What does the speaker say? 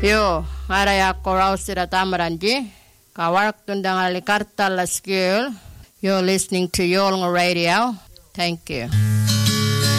Yo, araya korausira tamaranji. Kawarak tundang alikarta la skill. You're listening to Yolnga Radio. Thank you.